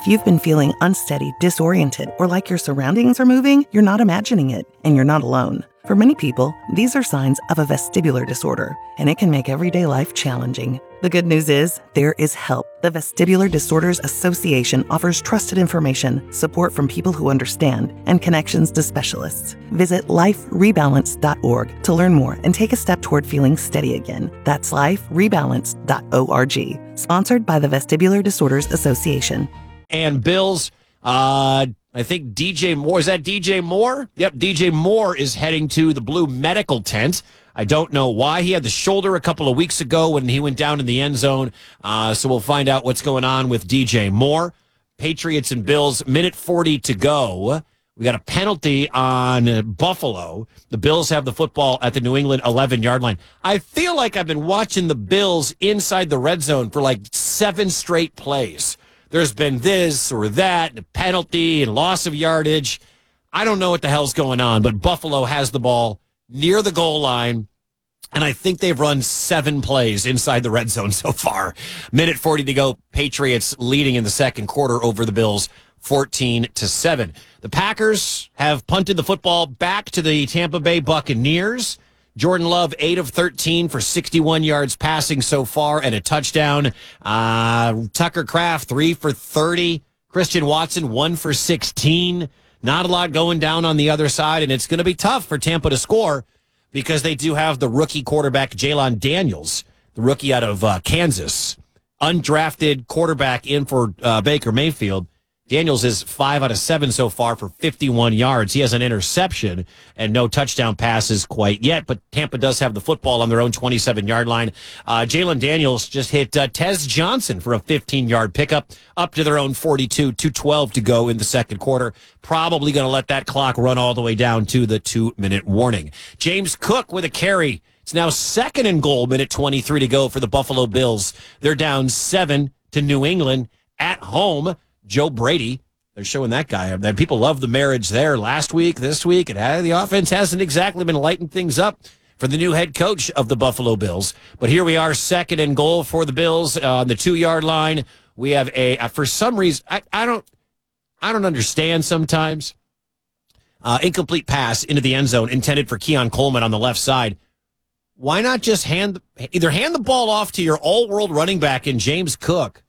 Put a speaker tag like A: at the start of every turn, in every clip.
A: If you've been feeling unsteady, disoriented, or like your surroundings are moving, you're not imagining it, and you're not alone. For many people, these are signs of a vestibular disorder, and it can make everyday life challenging. The good news is, there is help. The Vestibular Disorders Association offers trusted information, support from people who understand, and connections to specialists. Visit liferebalance.org to learn more and take a step toward feeling steady again. That's liferebalance.org. Sponsored by the Vestibular Disorders Association.
B: And Bills, I think DJ Moore, is that DJ Moore? Yep, DJ Moore is heading to the Blue Medical Tent. I don't know why. He had the shoulder a couple of weeks ago when he went down in the end zone. So we'll find out what's going on with DJ Moore. Patriots and Bills, minute 40 to go. We got a penalty on Buffalo. The Bills have the football at the New England 11-yard line. I feel like I've been watching the Bills inside the red zone for like 7 straight plays. There's been this or that, and penalty and loss of yardage. I don't know what the hell's going on, but Buffalo has the ball near the goal line, and I think they've run 7 plays inside the red zone so far. Minute 40 to go. Patriots leading in the second quarter over the Bills, 14-7. The Packers have punted the football back to the Tampa Bay Buccaneers. Jordan Love, 8 of 13 for 61 yards passing so far and a touchdown. Tucker Kraft, 3 for 30. Christian Watson, 1 for 16. Not a lot going down on the other side, and it's going to be tough for Tampa to score because they do have the rookie quarterback, Jalen Daniels, the rookie out of Kansas. Undrafted quarterback in for Baker Mayfield. Daniels is 5 out of 7 so far for 51 yards. He has an interception and no touchdown passes quite yet, but Tampa does have the football on their own 27-yard line. Jalen Daniels just hit Tez Johnson for a 15-yard pickup up to their own 42, 2:12 to go in the second quarter. Probably going to let that clock run all the way down to the 2-minute warning. James Cook with a carry. It's now 2nd and goal, minute 23 to go for the Buffalo Bills. They're down 7 to New England at home. Joe Brady, they're showing that guy. That people love the marriage there last week, this week. The offense hasn't exactly been lighting things up for the new head coach of the Buffalo Bills. But here we are, 2nd and goal for the Bills on the 2-yard line. We have for some reason, I don't understand sometimes. Incomplete pass into the end zone intended for Keon Coleman on the left side. Why not just either hand the ball off to your all-world running back in James Cook,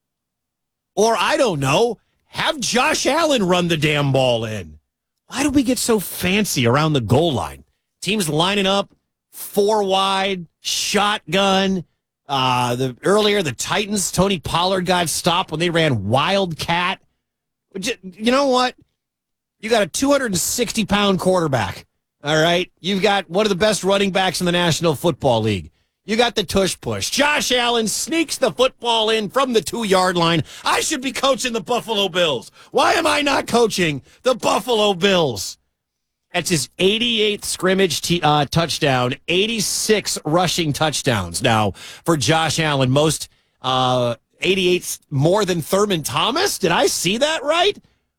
B: or, I don't know, have Josh Allen run the damn ball in? Why do we get so fancy around the goal line? Teams lining up, 4 wide, shotgun. Earlier, the Titans, Tony Pollard got stopped when they ran Wildcat. You know what? You got a 260-pound quarterback, all right? You've got one of the best running backs in the National Football League. You got the tush push. Josh Allen sneaks the football in from the 2-yard line. I should be coaching the Buffalo Bills. Why am I not coaching the Buffalo Bills? That's his 88th scrimmage touchdown, 86 rushing touchdowns. Now, for Josh Allen, most 88 more than Thurman Thomas. Did I see that right?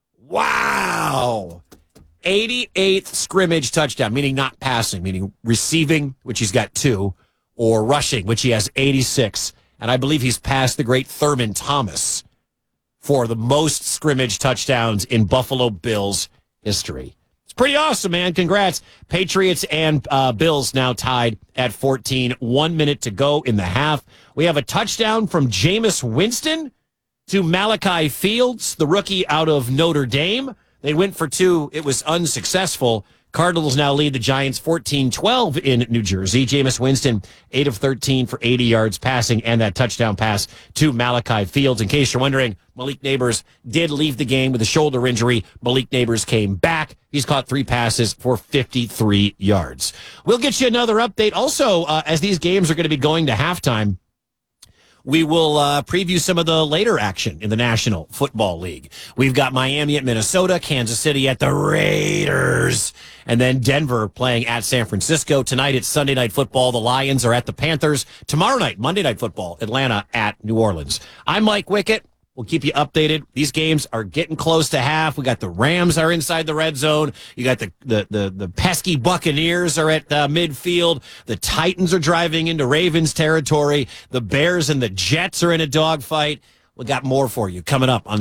B: Wow. 88th scrimmage touchdown, meaning not passing, meaning receiving, which he's got 2. Or rushing, which he has 86. And I believe he's passed the great Thurman Thomas for the most scrimmage touchdowns in Buffalo Bills history. It's pretty awesome, man. Congrats. Patriots and Bills now tied at 14. 1 minute to go in the half. We have a touchdown from Jameis Winston to Malachi Fields, the rookie out of Notre Dame. They went for 2. It was unsuccessful. Cardinals now lead the Giants 14-12 in New Jersey. Jameis Winston, 8 of 13 for 80 yards passing and that touchdown pass to Malachi Fields. In case you're wondering, Malik Neighbors did leave the game with a shoulder injury. Malik Neighbors came back. He's caught 3 passes for 53 yards. We'll get you another update. Also, as these games are going to be going to halftime, we will preview some of the later action in the National Football League. We've got Miami at Minnesota, Kansas City at the Raiders, and then Denver playing at San Francisco. Tonight it's Sunday Night Football. The Lions are at the Panthers. Tomorrow night, Monday Night Football, Atlanta at New Orleans. I'm Mike Wickett. We'll keep you updated. These games are getting close to half. We got the Rams are inside the red zone. You got the pesky Buccaneers are at midfield. The Titans are driving into Ravens territory. The Bears and the Jets are in a dogfight. We got more for you coming up on